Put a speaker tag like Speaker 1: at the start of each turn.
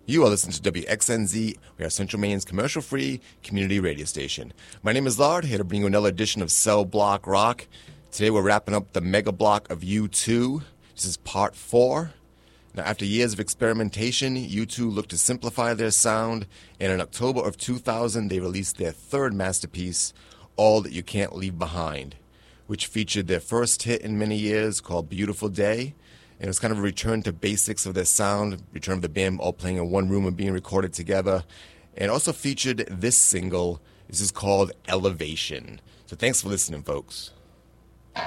Speaker 1: You are listening to WXNZ. We are Central Maine's commercial-free community radio station. My name is Lard, here to bring you another edition of Cell Block Rock. Today we're wrapping up the mega block of U2. This is part 4. Now, after years of experimentation, U2 looked to simplify their sound, and in October of 2000, they released their third masterpiece, All That You Can't Leave Behind, which featured their first hit in many years called Beautiful Day. And it was kind of a return to basics of their sound, return of the band all playing in one room and being recorded together. And also featured this single. This is called Elevation. So thanks for listening, folks.